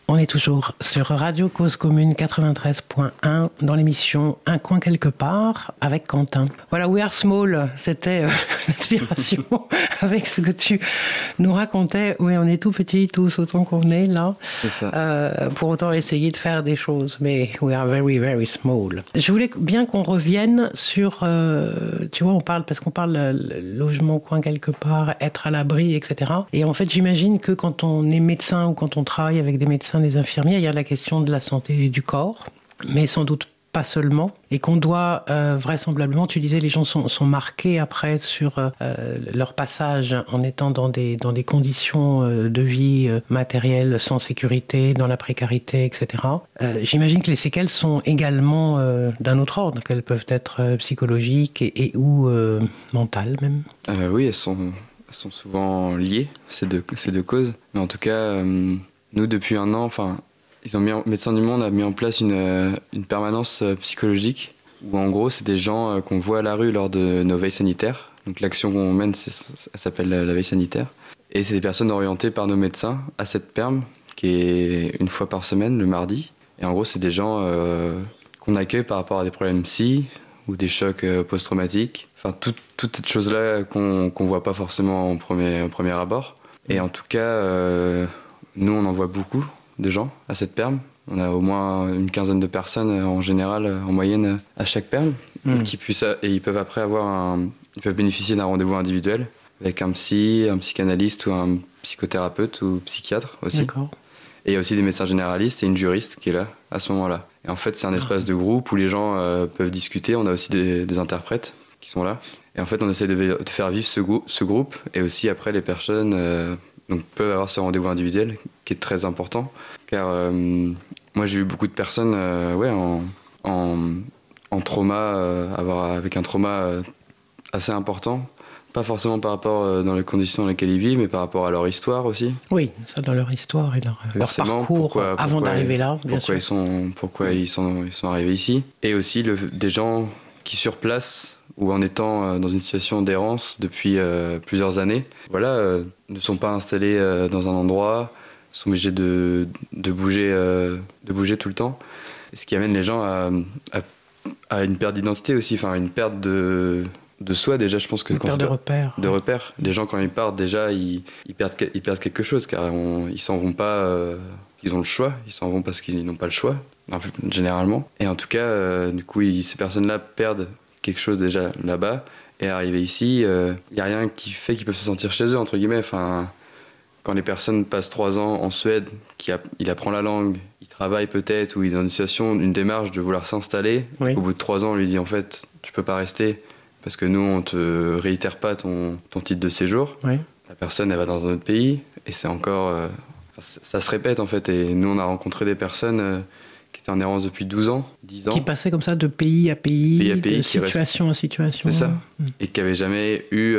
On est toujours sur Radio Cause Commune 93.1 dans l'émission Un coin quelque part avec Quentin. Voilà, We Are Small, c'était l'inspiration avec ce que tu nous racontais. Oui, on est tout petits tous autant qu'on est là. C'est ça. Pour autant essayer de faire des choses, mais we are very, very small. Je voulais bien qu'on revienne sur, tu vois, parce qu'on parle logement, coin quelque part, être à l'abri, etc. Et en fait, j'imagine que quand on est médecin ou quand on travaille avec des médecins, des infirmiers, il y a la question de la santé du corps, mais sans doute pas seulement, et qu'on doit vraisemblablement, tu disais, les gens sont marqués après sur leur passage en étant dans des conditions de vie matérielle sans sécurité, dans la précarité, etc. J'imagine que les séquelles sont également d'un autre ordre, qu'elles peuvent être psychologiques et ou mentales même. Oui, elles sont souvent liées, ces deux causes. Mais en tout cas, nous, depuis un an, Médecins du Monde a mis en place une permanence psychologique où, en gros, c'est des gens qu'on voit à la rue lors de nos veilles sanitaires. Donc, l'action qu'on mène, ça s'appelle la veille sanitaire. Et c'est des personnes orientées par nos médecins à cette perme, qui est une fois par semaine, le mardi. Et en gros, c'est des gens qu'on accueille par rapport à des problèmes psy ou des chocs post-traumatiques. Enfin, toutes ces choses-là qu'on voit pas forcément en premier abord. Et en tout cas, nous, on en voit beaucoup de gens à cette perme. On a au moins une quinzaine de personnes en général, en moyenne, à chaque perme. Et ils peuvent après ils peuvent bénéficier d'un rendez-vous individuel avec un psy, un psychanalyste ou un psychothérapeute ou psychiatre aussi. D'accord. Et il y a aussi des médecins généralistes et une juriste qui est là à ce moment-là. Et en fait, c'est un espace de groupe où les gens peuvent discuter. On a aussi des interprètes qui sont là. Et en fait, on essaie de faire vivre ce groupe. Et aussi, après, les personnes peuvent avoir ce rendez-vous individuel qui est très important. Car moi, j'ai eu beaucoup de personnes en trauma, avec un trauma assez important. Pas forcément par rapport dans les conditions dans lesquelles ils vivent, mais par rapport à leur histoire aussi. Oui, ça dans leur histoire et leur parcours avant d'arriver là, bien sûr. Pourquoi ils sont arrivés ici. Et aussi des gens qui, sur place, ou en étant dans une situation d'errance depuis plusieurs années, ne sont pas installés dans un endroit, sont obligés de bouger tout le temps. Et ce qui amène les gens à une perte d'identité aussi, une perte de soi déjà. Je pense que de repères. Les gens, quand ils partent, déjà, ils perdent quelque chose, car ils s'en vont pas. Ils ont le choix, ils s'en vont parce qu'ils n'ont pas le choix, généralement. Et en tout cas, du coup, ces personnes-là perdent quelque chose déjà là-bas. Et arrivé ici, il n'y a rien qui fait qu'ils peuvent se sentir chez eux, entre guillemets. Quand les personnes passent 3 ans en Suède, il apprend la langue, il travaille peut-être, ou il est dans une situation, une démarche de vouloir s'installer. Oui. Au bout de 3 ans, on lui dit en fait, tu peux pas rester parce que nous, on te réitère pas ton titre de séjour. Oui. La personne, elle va dans un autre pays, et c'est encore... ça se répète en fait. Et nous, on a rencontré des personnes qui étaient en errance depuis 12 ans, 10 ans. Qui passaient comme ça de pays à pays, de situation en situation. C'est ça. Et qui n'avaient jamais eu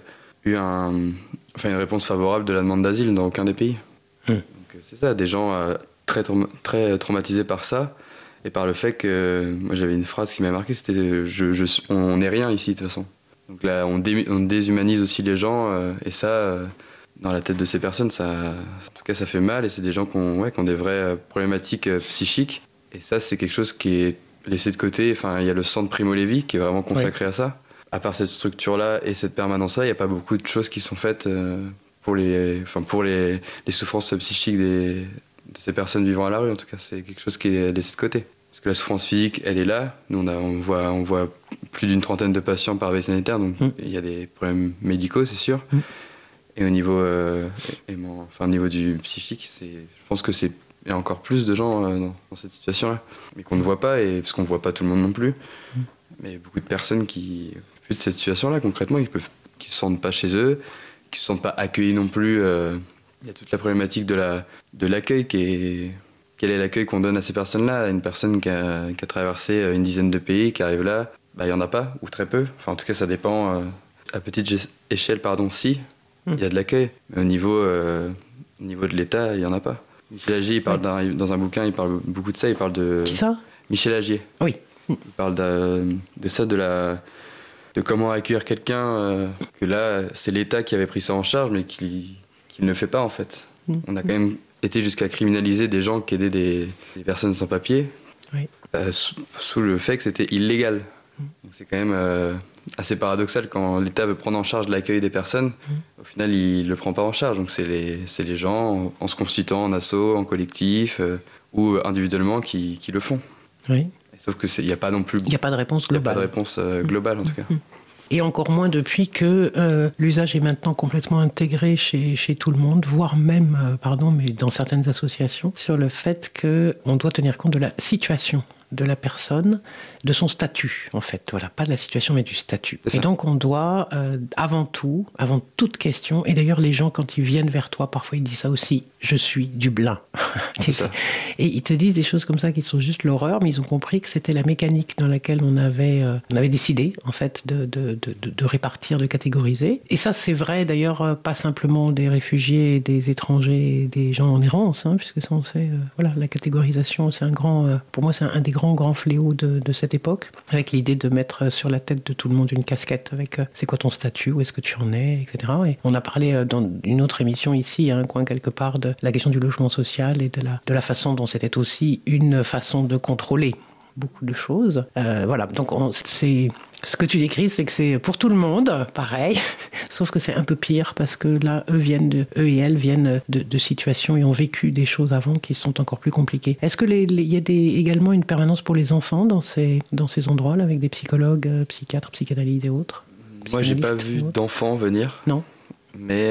une réponse favorable de la demande d'asile dans aucun des pays. Donc c'est ça, des gens très traumatisés par ça, et par le fait que... Moi, j'avais une phrase qui m'a marqué, c'était on n'est rien ici, de toute façon. Donc là, on déshumanise aussi les gens, et ça... dans la tête de ces personnes, en tout cas, ça fait mal, et c'est des gens qui ont des vraies problématiques psychiques. Et ça, c'est quelque chose qui est laissé de côté. Il y a le centre Primo Levi qui est vraiment consacré à ça. À part cette structure-là et cette permanence-là, il n'y a pas beaucoup de choses qui sont faites pour les souffrances psychiques de ces personnes vivant à la rue. En tout cas, c'est quelque chose qui est laissé de côté. Parce que la souffrance physique, elle est là. Nous, on voit plus d'une trentaine de patients par veille sanitaire, donc il y a des problèmes médicaux, c'est sûr. Et au niveau, niveau du psychique, je pense que il y a encore plus de gens dans cette situation-là, mais qu'on ne voit pas, parce qu'on ne voit pas tout le monde non plus. Mais beaucoup de personnes qui vivent cette situation-là, concrètement, qui ne se sentent pas chez eux, qui ne se sentent pas accueillis non plus. Il y a toute la problématique de l'accueil quel est l'accueil qu'on donne à ces personnes-là? Une personne qui a traversé une dizaine de pays, qui arrive là, il n'y en a pas, ou très peu. En tout cas, ça dépend. À petite échelle, si, il y a de l'accueil. Mais au niveau de l'État, il n'y en a pas. Michel Agier, il parle dans un bouquin, il parle beaucoup de ça. Il parle de... Qui ça? Michel Agier. Oui. Il parle de ça, de comment accueillir quelqu'un, que là, c'est l'État qui avait pris ça en charge, mais qui ne le fait pas, en fait. On a quand même été jusqu'à criminaliser des gens qui aidaient des personnes sans papier, oui. Sous le fait que c'était illégal. Donc c'est quand même assez paradoxal quand l'État veut prendre en charge l'accueil des personnes. Au final, il ne le prend pas en charge. Donc c'est les gens, en se constituant en asso, en collectif ou individuellement, qui le font. Oui. Sauf qu'il n'y a pas non plus... Il n'y a pas de réponse globale. Il n'y a pas de réponse globale, en tout cas. Et encore moins depuis que l'usage est maintenant complètement intégré chez tout le monde, voire même, mais dans certaines associations, sur le fait qu'on doit tenir compte de la situation de la personne, de son statut, en fait. Voilà, pas de la situation, mais du statut. Et donc, on doit, avant toute question, et d'ailleurs, les gens, quand ils viennent vers toi, parfois, ils disent ça aussi, je suis Dublin. Et ils te disent des choses comme ça qui sont juste l'horreur, mais ils ont compris que c'était la mécanique dans laquelle on avait décidé, en fait, de répartir, de catégoriser. Et ça, c'est vrai, d'ailleurs, pas simplement des réfugiés, des étrangers, des gens en errance, puisque ça, on sait, la catégorisation, c'est pour moi, c'est un des grands fléaux de cette époque, avec l'idée de mettre sur la tête de tout le monde une casquette avec c'est quoi ton statut, où est-ce que tu en es, etc. Et on a parlé dans une autre émission ici, à un coin quelque part, de la question du logement social et de la façon dont c'était aussi une façon de contrôler beaucoup de choses. Donc c'est ce que tu décris, c'est que c'est pour tout le monde pareil, sauf que c'est un peu pire parce que là, eux et elles viennent de situations et ont vécu des choses avant qui sont encore plus compliquées. Est-ce que il y a également une permanence pour les enfants dans ces endroits-là, avec des psychologues, psychiatres, psychanalystes et autres? Moi, j'ai pas vu d'enfants venir. Non. Mais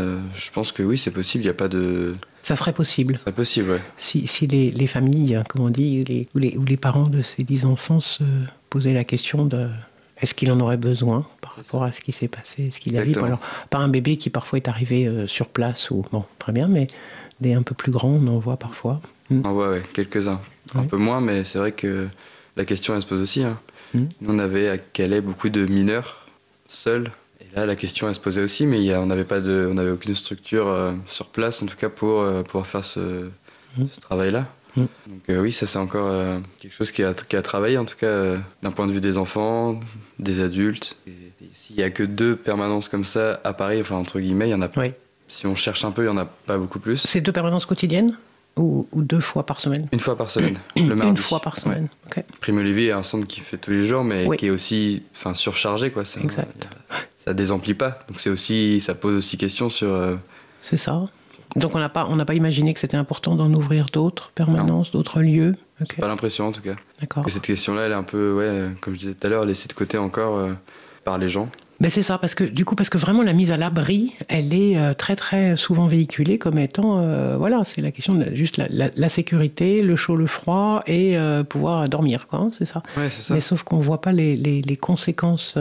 je pense que oui, c'est possible. Il y a pas de. Ça serait possible. Ça serait possible, ouais. Si les familles, comme on dit, ou les parents de ces 10 enfants se posaient la question de est-ce qu'il en aurait besoin par rapport à ce qui s'est passé, ce qu'il a vécu. Alors, pas un bébé qui parfois est arrivé sur place, très bien, mais des un peu plus grands, on en voit parfois. On en voit, quelques-uns. Un peu moins, mais c'est vrai que la question, elle se pose aussi. Nous, on avait à Calais beaucoup de mineurs seuls. Et là, la question, elle se posait aussi, mais on n'avait aucune structure sur place, en tout cas, pour pouvoir faire ce travail-là. Donc oui, ça c'est encore quelque chose qui a travaillé, en tout cas d'un point de vue des enfants, des adultes. Et s'il n'y a que 2 permanences comme ça à Paris, enfin entre guillemets, il y en a pas. Oui. Si on cherche un peu, il n'y en a pas beaucoup plus. C'est 2 permanences quotidiennes ou 2 fois par semaine? 1 fois par semaine, le mardi. 1 fois par semaine, okay. Prime Olivier est un centre qui fait tous les jours, mais qui est aussi surchargé, quoi. Exact. Ça désemplit pas, donc ça pose aussi question sur... C'est ça. Donc on n'a pas imaginé que c'était important d'en ouvrir d'autres permanences, d'autres lieux. Okay. J'ai pas l'impression en tout cas. D'accord. Que cette question-là, elle est un peu, comme je disais tout à l'heure, laissée de côté encore par les gens. Ben c'est ça, parce que vraiment la mise à l'abri, elle est très très souvent véhiculée comme étant, c'est la question de juste la sécurité, le chaud, le froid et pouvoir dormir, quoi, c'est ça. Ouais, c'est ça. Mais sauf qu'on ne voit pas les conséquences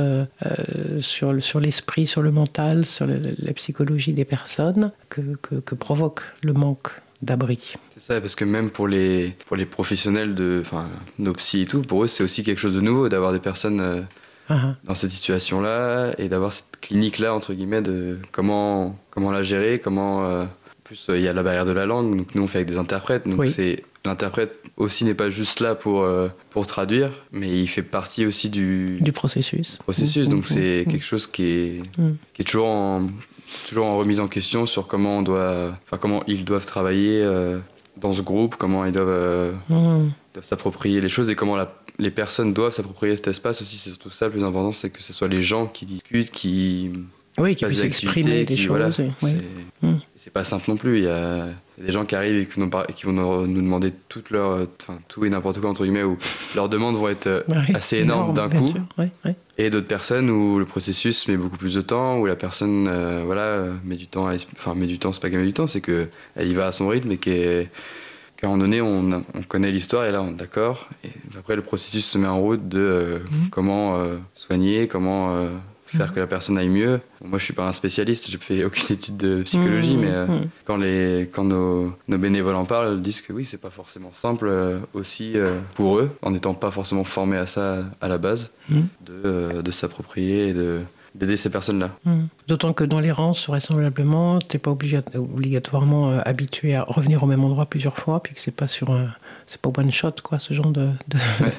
sur l'esprit, sur le mental, sur la psychologie des personnes que provoque le manque d'abri. C'est ça, parce que même pour les professionnels nos psys et tout, pour eux c'est aussi quelque chose de nouveau d'avoir des personnes dans cette situation-là et d'avoir cette clinique-là, entre guillemets, de comment la gérer, en plus, il y a la barrière de la langue, donc nous on fait avec des interprètes, donc l'interprète aussi n'est pas juste là pour traduire, mais il fait partie aussi du processus. Donc c'est quelque chose qui est toujours en remise en question sur comment ils doivent travailler dans ce groupe, comment ils doivent s'approprier les choses et comment les personnes doivent s'approprier cet espace aussi. C'est surtout ça le plus important, c'est que ce soit les gens qui discutent, qui puissent exprimer des choses. C'est pas simple non plus. Il y a des gens qui arrivent et qui vont nous demander tout et n'importe quoi, entre guillemets, où leurs demandes vont être assez énormes d'un coup. Et d'autres personnes où le processus met beaucoup plus de temps, où la personne met du temps, c'est pas qu'elle met du temps, c'est qu'elle y va à son rythme et qu'à un moment donné, on connaît l'histoire et là, on est d'accord. Et après, le processus se met en route de comment soigner, comment faire que la personne aille mieux. Moi, je suis pas un spécialiste, j'ai fait aucune étude de psychologie, mais quand nos bénévoles en parlent, ils disent que oui, c'est pas forcément simple aussi pour eux, en n'étant pas forcément formés à ça à la base, de s'approprier et d'aider ces personnes-là. D'autant que dans l'errance, vraisemblablement, tu n'es pas obligatoirement habitué à revenir au même endroit plusieurs fois, puis que c'est pas c'est pas one shot, quoi, ce genre de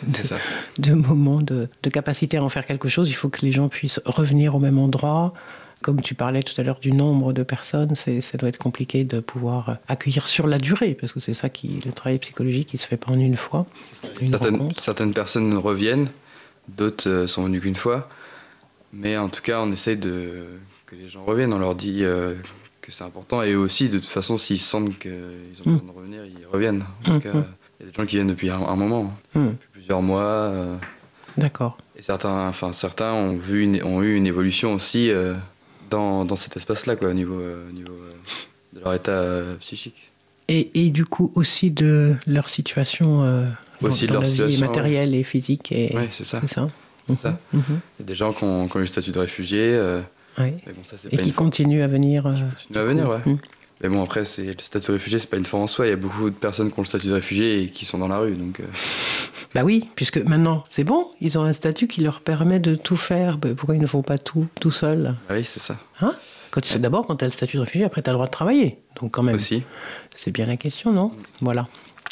moment de capacité à en faire quelque chose. Il faut que les gens puissent revenir au même endroit, Comme tu parlais tout à l'heure du nombre de personnes, ça doit être compliqué de pouvoir accueillir sur la durée, parce que c'est ça le travail psychologique qui se fait pas en une fois. Certaines personnes reviennent, d'autres sont venues qu'une fois, mais en tout cas on essaye que les gens reviennent, on leur dit que c'est important, et eux aussi de toute façon s'ils sentent qu'ils ont besoin de revenir, ils reviennent. Donc il y a des gens qui viennent depuis un moment, depuis plusieurs mois. D'accord. Et certains ont eu une évolution aussi dans cet espace-là, quoi, au niveau de leur état psychique. Et du coup aussi de leur situation aussi dans de leur la situation vie matérielle et physique. Oui, c'est ça. C'est ça. Il y a des gens qui ont eu le statut de réfugié. Mais bon, ça, et qui continuent à venir. Qui continuent à venir, ouais. Mais bon, après, le statut de réfugié, c'est pas une fin en soi. Il y a beaucoup de personnes qui ont le statut de réfugié et qui sont dans la rue. Donc, Bah oui, puisque maintenant, c'est bon, ils ont un statut qui leur permet de tout faire. Bah, pourquoi ils ne font pas tout seuls? Bah oui, c'est ça. Hein? D'abord, quand tu as le statut de réfugié, après, tu as le droit de travailler. Donc, quand même. Aussi. C'est bien la question, non? Voilà.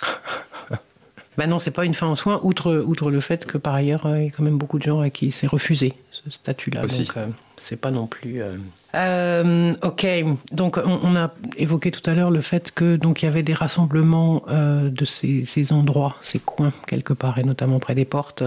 Ben non, c'est pas une fin en soi, outre le fait que par ailleurs, il y a quand même beaucoup de gens à qui c'est refusé, ce statut-là. Aussi. Donc, c'est pas non plus... ok, donc on a évoqué tout à l'heure le fait que donc il y avait des rassemblements de ces endroits, ces coins quelque part, et notamment près des portes,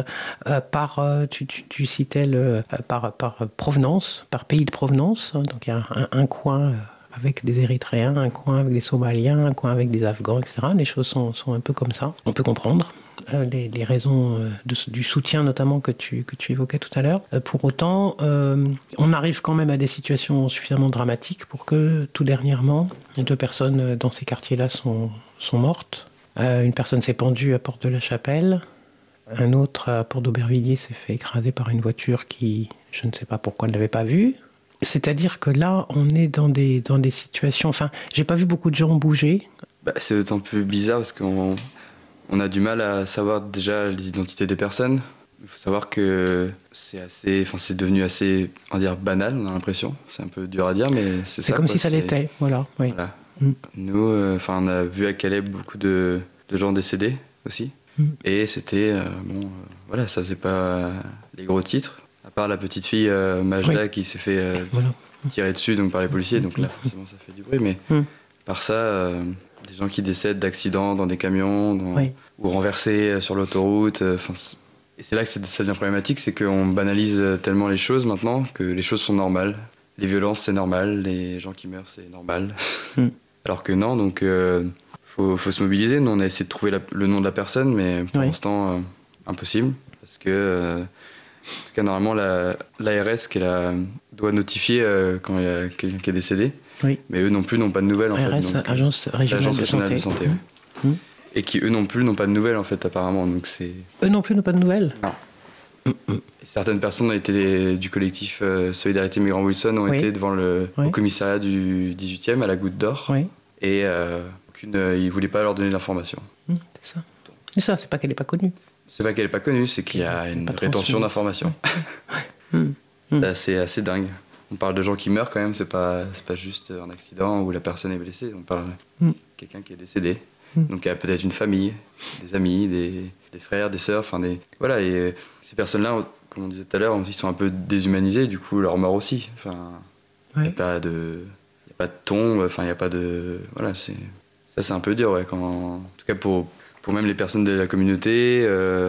tu citais par provenance, par pays de provenance. Donc il y a un coin avec des Érythréens, un coin avec des Somaliens, un coin avec des Afghans, etc. Les choses sont un peu comme ça. On peut comprendre les raisons du soutien notamment que tu évoquais tout à l'heure. Pour autant, on arrive quand même à des situations suffisamment dramatiques pour que tout dernièrement, 2 personnes dans ces quartiers-là sont mortes. Une personne s'est pendue à Porte de la Chapelle. Un autre à Porte d'Aubervilliers s'est fait écraser par une voiture qui, je ne sais pas pourquoi, ne l'avait pas vue. C'est-à-dire que là, on est dans des situations... Enfin, j'ai pas vu beaucoup de gens bouger. Bah, c'est d'autant plus bizarre parce qu'on a du mal à savoir déjà les identités des personnes. Il faut savoir que c'est devenu assez, on va dire, banal, on a l'impression. C'est un peu dur à dire, mais c'est ça. C'est comme si ça l'était, voilà. Oui. Voilà. Nous, on a vu à Calais beaucoup de gens décédés aussi. Et c'était, voilà, ça faisait pas les gros titres. À part la petite fille Majda qui s'est fait tirer dessus donc, par les policiers, donc là forcément ça fait du bruit, mais par ça, des gens qui décèdent d'accidents dans des camions ou renversés sur l'autoroute. Et c'est là que ça devient problématique, c'est qu'on banalise tellement les choses maintenant que les choses sont normales. Les violences c'est normal, les gens qui meurent c'est normal. Alors que non, donc faut se mobiliser. Nous on a essayé de trouver le nom de la personne, mais pour l'instant impossible, parce que... En tout cas, normalement, l'ARS doit notifier quand il y a quelqu'un qui est décédé. Oui. Mais eux non plus n'ont pas de nouvelles. En fait, donc, Agence régionale de santé. Oui. Et qui, eux non plus, n'ont pas de nouvelles, en fait, apparemment. Donc, eux non plus n'ont pas de nouvelles? Non. Et certaines personnes du collectif Solidarité Migrants Wilson ont été devant au commissariat du 18e, à la Goutte d'Or. Oui. Et ils ne voulaient pas leur donner l'information. C'est ça. Et ça, c'est pas qu'elle n'est pas connue. C'est pas qu'elle n'est pas connue, c'est qu'il y a une rétention d'informations. C'est assez dingue. On parle de gens qui meurent quand même, c'est pas juste un accident où la personne est blessée, on parle de quelqu'un qui est décédé. Donc il y a peut-être une famille, des amis, des frères, des sœurs, voilà, et ces personnes-là, comme on disait tout à l'heure, ils sont un peu déshumanisés, du coup leur mort aussi. Il n'y a pas de tombe, il n'y a pas de... Voilà, ça c'est un peu dur, en tout cas pour même les personnes de la communauté,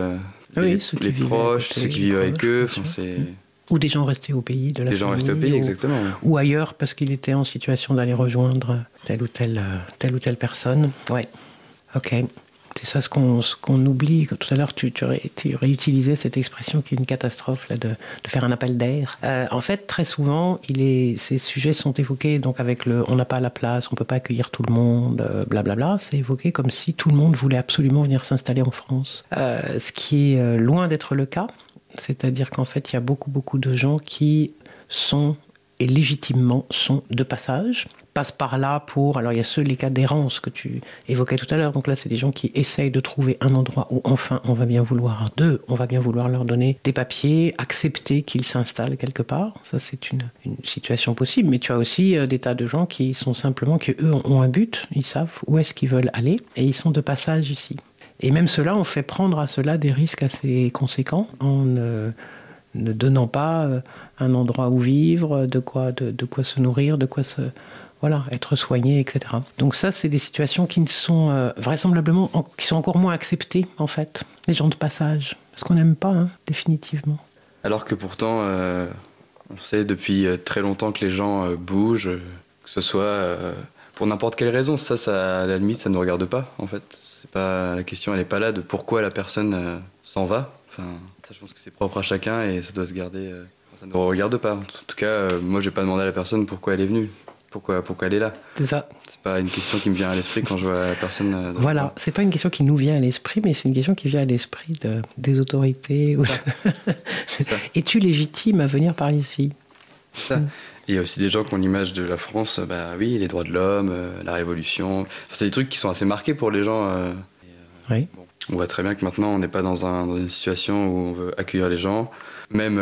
les proches, ceux qui vivent avec eux. Ou des gens restés au pays de la famille. Des gens restés au pays, exactement. Ou ailleurs, parce qu'il était en situation d'aller rejoindre telle ou telle personne. Ouais, ok. C'est ça ce qu'on oublie. Tout à l'heure, tu réutilisais cette expression qui est une catastrophe, là, de faire un appel d'air. En fait, très souvent, ces sujets sont évoqués donc avec on n'a pas la place, on ne peut pas accueillir tout le monde, blablabla. C'est évoqué comme si tout le monde voulait absolument venir s'installer en France. Ce qui est loin d'être le cas. C'est-à-dire qu'en fait, il y a beaucoup de gens qui sont, et légitimement, sont de passage, passent par là pour... Alors, il y a les cas d'errance que tu évoquais tout à l'heure. Donc là, c'est des gens qui essayent de trouver un endroit où, enfin, on va bien vouloir leur donner des papiers, accepter qu'ils s'installent quelque part. Ça, c'est une situation possible. Mais tu as aussi des tas de gens qui sont simplement... qui, eux, ont un but. Ils savent où est-ce qu'ils veulent aller. Et ils sont de passage ici. Et même cela, on fait prendre à cela des risques assez conséquents en ne donnant pas un endroit où vivre, de quoi se nourrir, voilà, être soigné, etc. Donc ça, c'est des situations qui sont vraisemblablement, qui sont encore moins acceptées, en fait, les gens de passage. Parce qu'on n'aime pas, hein, définitivement. Alors que pourtant, on sait depuis très longtemps que les gens bougent, que ce soit pour n'importe quelle raison. Ça, à la limite, ça ne nous regarde pas, en fait. C'est pas, la question, elle n'est pas là de pourquoi la personne s'en va. Enfin, ça, je pense que c'est propre à chacun et ça doit se garder... ça ne nous regarde pas. En tout cas, moi, j'ai pas demandé à la personne pourquoi elle est venue. Pourquoi elle est là. C'est ça. C'est pas une question qui me vient à l'esprit quand je vois la personne. Voilà, c'est pas une question qui nous vient à l'esprit, mais c'est une question qui vient à l'esprit des autorités. C'est ça. Es-tu légitime à venir par ici? C'est ça. Il y a aussi des gens qui ont l'image de la France, bah oui, les droits de l'homme, la révolution. Enfin, c'est des trucs qui sont assez marqués pour les gens. Oui. Bon, on voit très bien que maintenant, on n'est pas dans une situation où on veut accueillir les gens. Même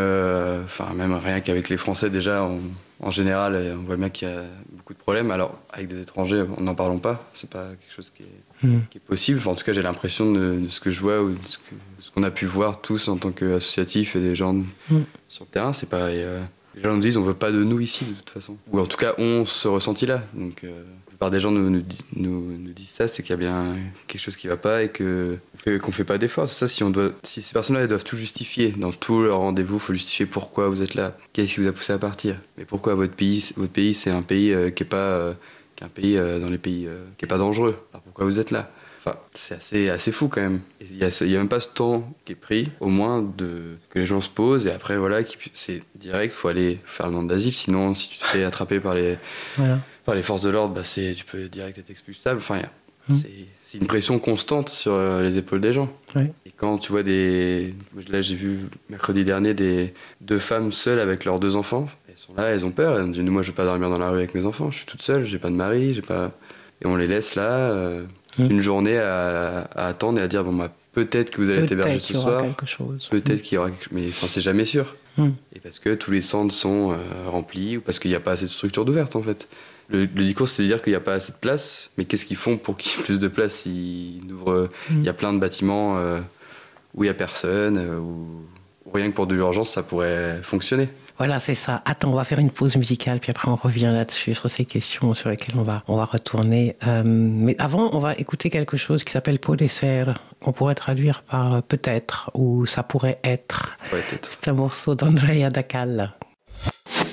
rien qu'avec les Français, déjà, en général, on voit bien qu'il y a beaucoup de problèmes. Alors, avec des étrangers, n'en parlons pas. C'est pas quelque chose qui est possible. Enfin, en tout cas, j'ai l'impression de ce que je vois ou de ce qu'on a pu voir tous en tant qu'associatifs et des gens sur le terrain. C'est pas... les gens nous disent on veut pas de nous ici, de toute façon. Ou en tout cas, on ce ressenti-là. Donc, la plupart des gens nous disent ça, c'est qu'il y a bien quelque chose qui va pas et qu'on fait pas d'efforts. C'est ça, si ces personnes-là, elles doivent tout justifier. Dans tous leurs rendez-vous, il faut justifier pourquoi vous êtes là. Qu'est-ce qui vous a poussé à partir? Mais pourquoi votre pays, c'est un pays qui est pas... qui est un pays dans les pays qui est pas dangereux. Alors pourquoi vous êtes là? Enfin, c'est assez fou quand même. Il y a même pas ce temps qui est pris, au moins que les gens se posent et après voilà, c'est direct, faut aller faire le demande d'asile. Sinon, si tu te fais attraper par les forces de l'ordre, tu peux direct être expulsable. Enfin, c'est une pression constante sur les épaules des gens. Oui. Et quand tu vois là j'ai vu mercredi dernier deux femmes seules avec leurs 2 enfants. Elles sont là, elles ont peur. Elles me disent moi je vais pas dormir dans la rue avec mes enfants. Je suis toute seule, j'ai pas de mari, et on les laisse là. Une journée à attendre et à dire peut-être que vous allez être hébergé ce soir, peut-être qu'il y aura quelque chose, mais c'est jamais sûr. Et parce que tous les centres sont remplis ou parce qu'il n'y a pas assez de structures d'ouvertes en fait. Le discours c'est de dire qu'il n'y a pas assez de place, mais qu'est-ce qu'ils font pour qu'il y ait plus de place? Il y a plein de bâtiments où il n'y a personne, où rien que pour de l'urgence ça pourrait fonctionner. Voilà, c'est ça. Attends, on va faire une pause musicale, puis après on revient là-dessus, sur ces questions sur lesquelles on va retourner. Mais avant, on va écouter quelque chose qui s'appelle Puede ser, qu'on pourrait traduire par peut-être, ou ça pourrait être. Peut-être. C'est un morceau d'Andrea Dacal,